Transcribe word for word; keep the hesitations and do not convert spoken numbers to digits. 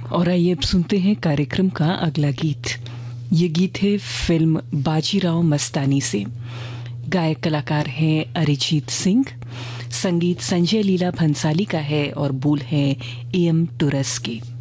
और आइए अब सुनते हैं कार्यक्रम का अगला गीत। ये गीत है फिल्म बाजीराव मस्तानी से। गायक कलाकार हैं अरिजीत सिंह, संगीत संजय लीला भंसाली का है और बोल है ए एम टुरस के।